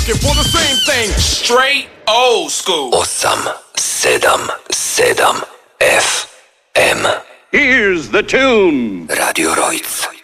looking for the same thing. Straight old school. 877 FM. Here's the tune. Radio Rojc.